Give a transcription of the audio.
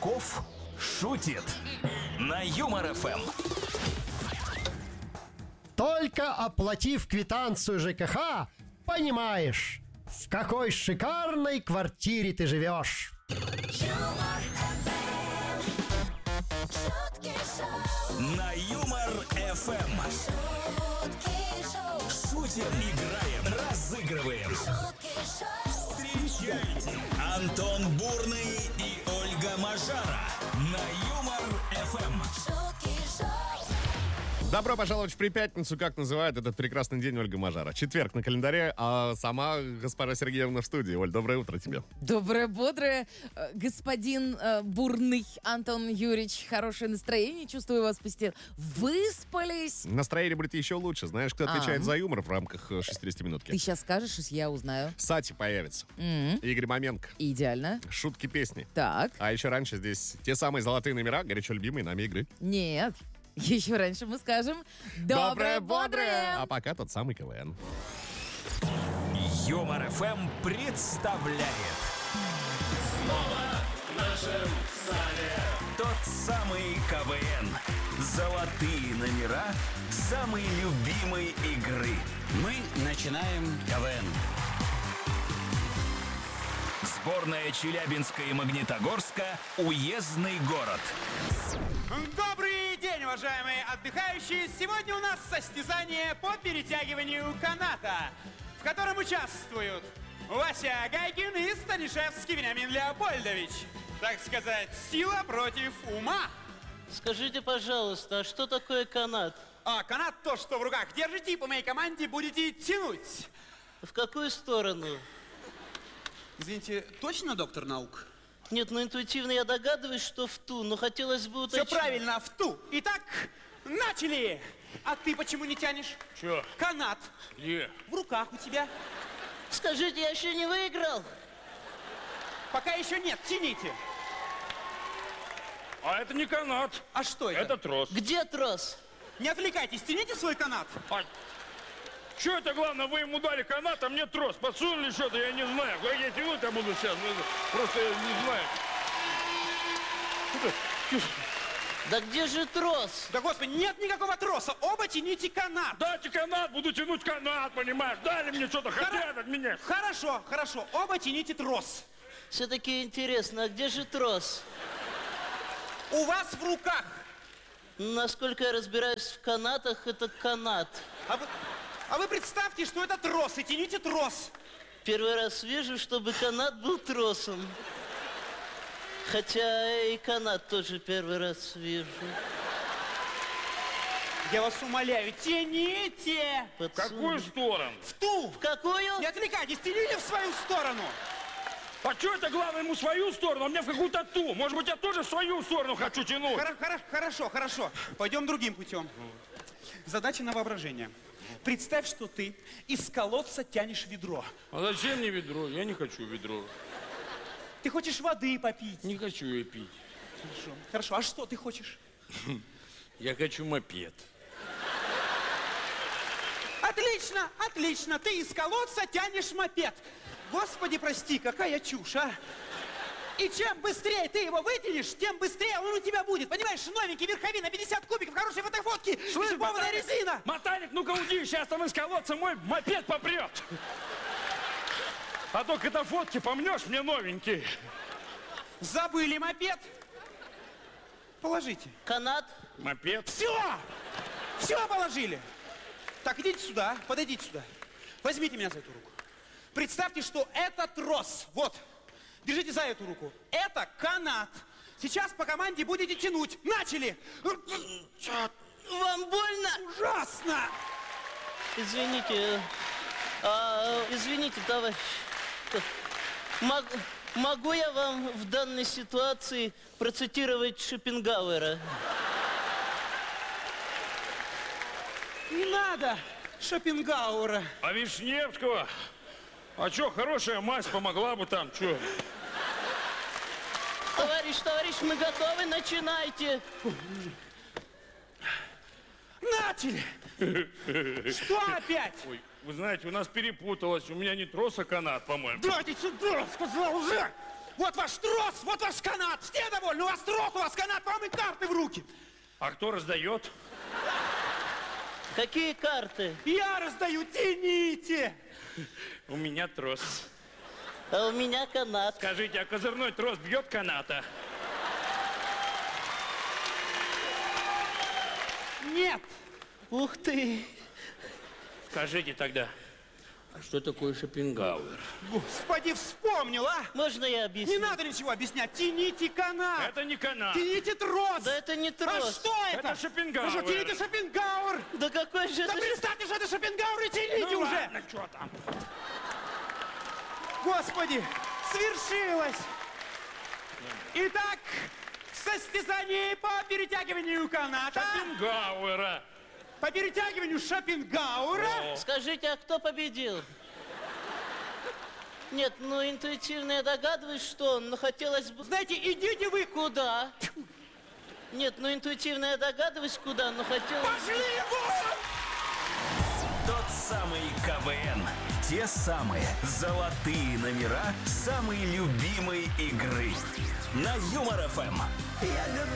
Пучков шутит на Юмор ФМ. Только оплатив квитанцию ЖКХ, понимаешь, в какой шикарной квартире ты живешь. На Юмор ФМ. Шутим, играем, разыгрываем. Встречайте, Антон Бурный и Ольга Мажара на Юмор ФМ. Добро пожаловать в Припятницу, как называют этот прекрасный день Ольга Мажара. Четверг на календаре, а сама госпожа Сергеевна в студии. Оль, доброе утро тебе. Доброе, бодрое. Господин Бурный Антон Юрьевич, хорошее настроение, чувствую, вас посетил. Выспались? Настроение будет еще лучше. Знаешь, кто отвечает за юмор в рамках 60-минутки? Ты сейчас скажешь, и я узнаю. Сати появится. Игорь Маменко. Идеально. Шутки, песни. Так. А еще раньше здесь те самые золотые номера, горячо любимые нами игры. Нет. Еще раньше мы скажем «Доброе, бодрое». А пока тот самый КВН. Юмор ФМ представляет. Снова в нашем зале Тот самый КВН. Золотые номера самой любимой игры. Мы начинаем КВН. Сборная Челябинска и Магнитогорска. Уездный город. Добрый день, уважаемые отдыхающие! Сегодня у нас состязание по перетягиванию каната, в котором участвуют Вася Гайкин и Станишевский Вениамин Леопольдович. Так сказать, сила против ума. Скажите, пожалуйста, а что такое канат? А канат то, что в руках держите, и по моей команде будете тянуть. В какую сторону? Извините, точно доктор наук? Нет, ну интуитивно я догадываюсь, что в ту, но хотелось бы уточнить. Все правильно, в ту. Итак, начали! А ты почему не тянешь? Чё? Канат. Где? В руках у тебя. Скажите, я еще не выиграл? Пока еще нет, тяните. А это не канат. А что это? Это трос. Где трос? Не отвлекайтесь, тяните свой канат. А что это главное? Вы ему дали канат, а мне трос. Подсунули что-то, я не знаю. Как я тянуть-то буду сейчас? Просто я не знаю. Да где же трос? Да господи, нет никакого троса. Оба тяните канат. Дайте канат, буду тянуть канат, понимаешь? Дали мне что-то, хотят от меня. Хорошо, хорошо. Оба тяните трос. Все-таки интересно, а где же трос? У вас в руках. Насколько я разбираюсь в канатах, это канат. А вы представьте, что это трос, и тяните трос. Первый раз вижу, чтобы канат был тросом. Хотя и канат тоже первый раз вижу. Я вас умоляю, тяните. В какую сторону? В ту. В какую? Не отвлекайтесь, тяните в свою сторону. А что это главное ему свою сторону, а мне в какую-то ту? Может быть, я тоже в свою сторону хочу тянуть? Хорошо. Пойдем другим путем. Задача на воображение. Представь, что ты из колодца тянешь ведро. А зачем мне ведро? Я не хочу ведро. Ты хочешь воды попить. Не хочу ее пить. Хорошо. А что ты хочешь? Я хочу мопед. Отлично. Ты из колодца тянешь мопед. Господи, прости, какая чушь, а? И чем быстрее ты его вытянешь, тем быстрее он у тебя будет. Понимаешь, новенький, верховина, 50 кубиков, хорошие фотофотки, шипованная резина. Мотаник, ну-ка уйди, сейчас там из колодца мой мопед попрет. А то когда фотки помнешь, мне новенький. Забыли мопед? Положите. Канат? Мопед? Все положили. Так, идите сюда, подойдите сюда. Возьмите меня за эту руку. Представьте, что это трос. Вот. Держите за эту руку. Это канат. Сейчас по команде будете тянуть. Начали! Вам больно? Ужасно! Извините. Извините, товарищ. Могу я вам в данной ситуации процитировать Шопенгауэра? Не надо Шопенгауэра. А Вишневского? А что, хорошая мазь помогла бы там, что? Товарищ, мы готовы, начинайте. Начали! Что опять? Ой, вы знаете, у нас перепуталось. У меня не трос, а канат, по-моему. Дайте сюда, сказал уже! Вот ваш трос, вот ваш канат. Все довольны? У вас трос, у вас канат, вам и карты в руки. А кто раздает? Какие карты? Я раздаю, тяните. У меня трос. А у меня канат. Скажите, а козырной трос бьет каната? Нет. Ух ты. Скажите тогда, а что такое Шопенгауэр? Господи, вспомнил, а? Можно я объясню? Не надо ничего объяснять. Тяните канат. Это не канат. Тяните трос. Да это не А трос. что это? Это Шопенгауэр. Ну что, тяните Шопенгауэр. Да какой же Да это... представьте, что это Шопенгауэр и тяните Ну уже. ладно, что там? Господи, свершилось. Итак, в состязании по перетягиванию каната, Шопенгауэра. по перетягиванию Шопенгауэра, Скажите, а кто победил? Нет, ну интуитивно я догадываюсь, что он, но хотелось бы... знаете, идите вы. Куда? Нет, ну интуитивно я догадываюсь, куда, но хотелось... Пошли вон! Тот самый КВН. Те самые золотые номера самой любимой игры. На Юмор ФМ.